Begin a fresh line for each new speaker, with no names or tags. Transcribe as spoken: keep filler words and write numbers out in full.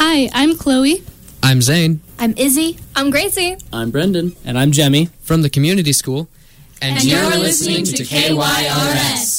Hi, I'm Chloe.
I'm Zane.
I'm Izzy.
I'm Gracie.
I'm Brendan.
And I'm Jemmy.
From the community school.
And, and you're listening to K Y R S.